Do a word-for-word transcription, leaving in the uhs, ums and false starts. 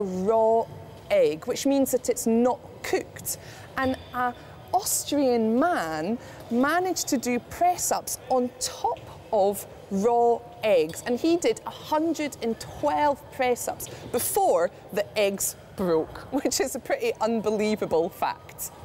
raw egg, which means that it's not cooked. And an Austrian man managed to do press-ups on top of raw eggs, and he did one hundred twelve press-ups before the eggs broke, which is a pretty unbelievable fact.